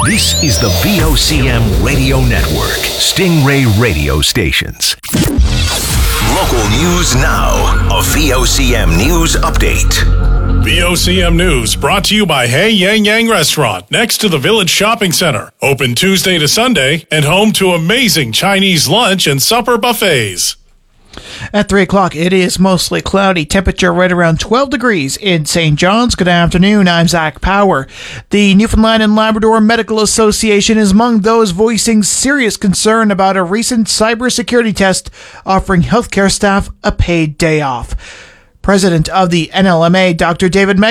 This is the VOCM Radio Network, Stingray Radio Stations. Local news now. A VOCM News Update. VOCM News brought to you by Hey Yang Yang Restaurant next to the Village Shopping Center. Open Tuesday to Sunday and home to amazing Chinese lunch and supper buffets. At 3 o'clock, it is mostly cloudy. Temperature right around 12 degrees in St. John's. Good afternoon. I'm Zach Power. The Newfoundland and Labrador Medical Association is among those voicing serious concern about a recent cybersecurity test offering healthcare staff a paid day off. President of the NLMA, Dr. David